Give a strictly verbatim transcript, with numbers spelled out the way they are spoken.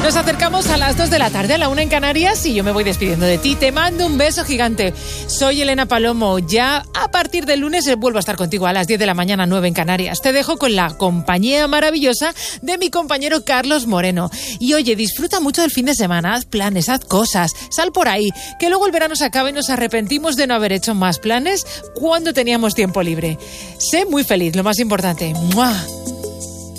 Nos acercamos a las dos de la tarde, a la una en Canarias, y yo me voy despidiendo de ti. Te mando un beso gigante. Soy Elena Palomo. Ya a partir del lunes vuelvo a estar contigo a las diez de la mañana, nueve en Canarias. Te dejo con la compañía maravillosa de mi compañero Carlos Moreno. Y oye, disfruta mucho del fin de semana. Haz planes, haz cosas. Sal por ahí, que luego el verano se acabe y nos arrepentimos de no haber hecho más planes cuando teníamos tiempo libre. Sé muy feliz, lo más importante. ¡Mua!